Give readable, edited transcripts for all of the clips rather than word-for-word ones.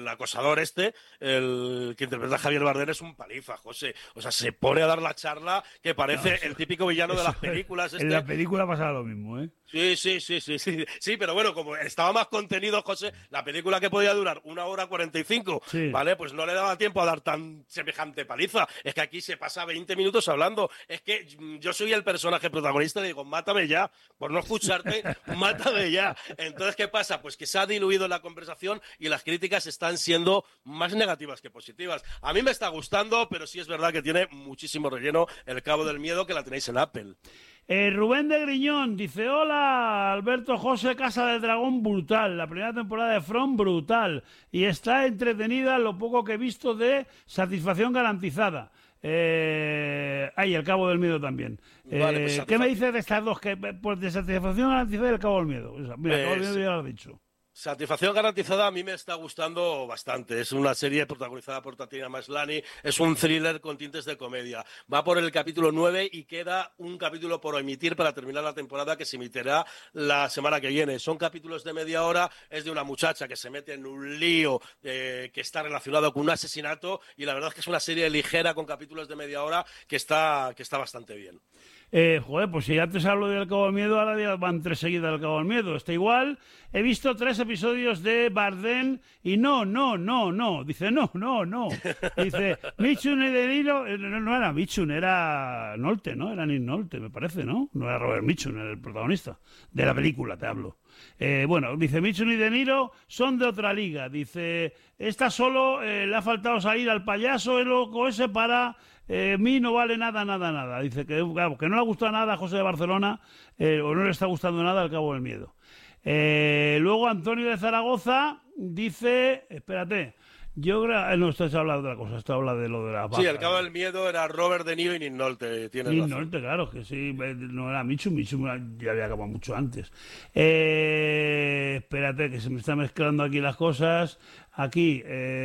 el acosador el que interpreta a Javier Bardem, es un paliza, José. O sea, se pone a dar la charla que parece el típico villano de las películas. En la película pasaba lo mismo, ¿eh? Sí, pero bueno, como estaba más contenido, José, la película que podía durar 1 hora 45, Sí. ¿vale? Pues no le daba tiempo a dar tan semejante paliza. Es que aquí se pasa 20 minutos hablando. Es que yo soy el personaje protagonista y digo, mátame ya. Por no escucharte, mátame ya. Entonces, ¿qué pasa? Pues que se ha diluido la conversación y las críticas están siendo más negativas que positivas. A mí me está gustando, pero sí es verdad que tiene muchísimo relleno El Cabo del Miedo, que la tenéis en Apple. Rubén de Griñón dice: hola, Alberto José, Casa del Dragón, brutal. La primera temporada de From, brutal. Y está entretenida lo poco que he visto de Satisfacción Garantizada. El Cabo del Miedo también. Vale, pues ¿Qué me dices de estas dos? Pues de Satisfacción Garantizada y El Cabo del Miedo. Mira, El Cabo del Miedo ya lo has dicho. Satisfacción Garantizada a mí me está gustando bastante. Es una serie protagonizada por Tatiana Maslany. Es un thriller con tintes de comedia. Va por el capítulo 9 y queda un capítulo por emitir para terminar la temporada, que se emitirá la semana que viene. Son capítulos de media hora. Es de una muchacha que se mete en un lío que está relacionado con un asesinato, y la verdad es que es una serie ligera con capítulos de media hora que está bastante bien. Pues si antes hablo del Cabo del Miedo, ahora ya van 3 seguidas del Cabo del Miedo. Está igual. He visto 3 episodios de Bardem y no. Dice, no. Dice, Michun y De Niro, no era Michun, era Nolte, ¿no? Era Nick Nolte, me parece, ¿no? No era Robert Mitchum, el protagonista de la película, te hablo. Dice, Michun y De Niro son de otra liga. Dice, esta solo le ha faltado salir al payaso, el loco ese, para... mí no vale nada. Dice que, claro, que no le ha gustado nada a José de Barcelona, o no le está gustando nada El Cabo del Miedo. Luego Antonio de Zaragoza dice, espérate, yo creo, no estoy hablando de otra cosa, estoy hablando de lo de la vaca. Sí, El Cabo del Miedo era Robert De Niro y Nick Nolte, tienes Nick razón. Nolte, claro, que sí, no era Michum ya había acabado mucho antes. Espérate, que se me están mezclando aquí las cosas. Aquí,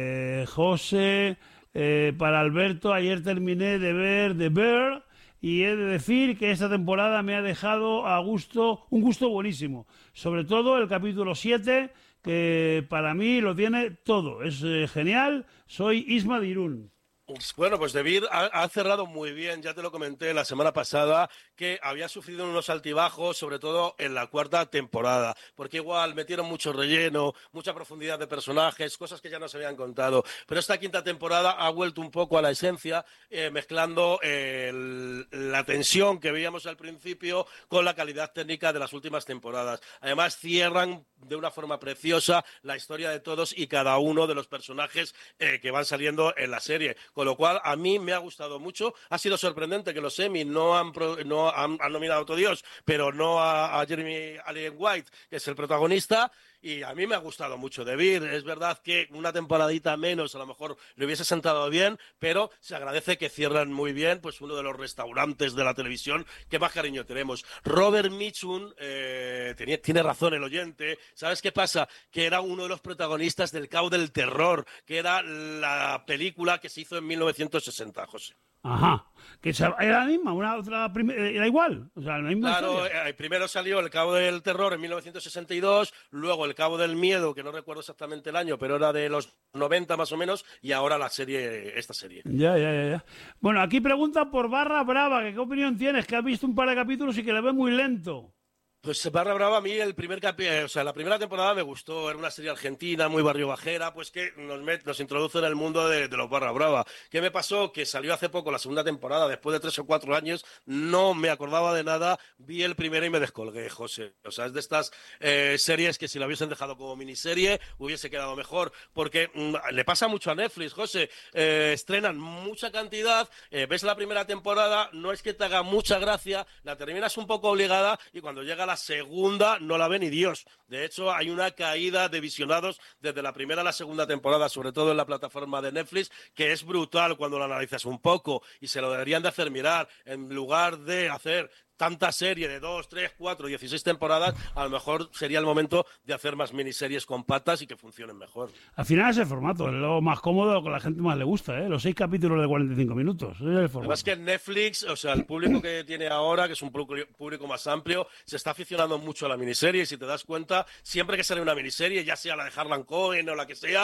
José... para Alberto, ayer terminé de ver The Bear y he de decir que esta temporada me ha dejado un gusto buenísimo. Sobre todo el capítulo 7, que para mí lo tiene todo. Es genial. Soy Isma de Irún. Bueno, pues De Beer ha cerrado muy bien. Ya te lo comenté la semana pasada, que había sufrido unos altibajos, sobre todo en la 4ª temporada, porque igual metieron mucho relleno, mucha profundidad de personajes, cosas que ya no se habían contado. Pero esta 5ª temporada ha vuelto un poco a la esencia, mezclando la tensión que veíamos al principio con la calidad técnica de las últimas temporadas. Además, cierran de una forma preciosa la historia de todos y cada uno de los personajes que van saliendo en la serie. Con lo cual, a mí me ha gustado mucho. Ha sido sorprendente que los Emmy no han nominado a otro Dios, pero no a Jeremy Allen White, que es el protagonista. Y a mí me ha gustado mucho The Bear. Es verdad que una temporadita menos a lo mejor le hubiese sentado bien, pero se agradece que cierran muy bien, pues uno de los restaurantes de la televisión que más cariño tenemos. Robert Mitchum, tiene razón el oyente. ¿Sabes qué pasa? Que era uno de los protagonistas del Cabo del Terror, que era la película que se hizo en 1960, José. Ajá. Que era la misma, era igual. O sea, la misma Claro, historia. primero salió El Cabo del Terror en 1962, luego El Cabo del Miedo, que no recuerdo exactamente el año, pero era de los 90 más o menos, y ahora esta serie. Ya. Bueno, aquí pregunta por Barra Brava, que qué opinión tienes, que has visto un par de capítulos y que le ve muy lento. Pues Barra Brava, a mí la primera temporada me gustó. Era una serie argentina, muy barrio bajera, pues que nos introduce en el mundo de los Barra Brava. ¿Qué me pasó? Que salió hace poco la segunda temporada, después de 3 o 4 años, no me acordaba de nada, vi el primero y me descolgué, José. O sea, es de estas series que si la hubiesen dejado como miniserie hubiese quedado mejor, porque le pasa mucho a Netflix, José. Estrenan mucha cantidad, ves la primera temporada, no es que te haga mucha gracia, la terminas un poco obligada y cuando llega la segunda no la ve ni Dios. De hecho, hay una caída de visionados desde la primera a la segunda temporada, sobre todo en la plataforma de Netflix, que es brutal cuando lo analizas un poco, y se lo deberían de hacer mirar. En lugar de hacer tanta serie de 2, 3, 4, 16 temporadas, a lo mejor sería el momento de hacer más miniseries compactas y que funcionen mejor. Al final es el formato, es lo más cómodo, lo que a la gente más le gusta, ¿eh? Los 6 capítulos de 45 minutos, es el formato. Además que en Netflix, o sea, el público que tiene ahora, que es un público más amplio, se está aficionando mucho a la miniserie, y si te das cuenta, siempre que sale una miniserie, ya sea la de Harlan Coben o la que sea,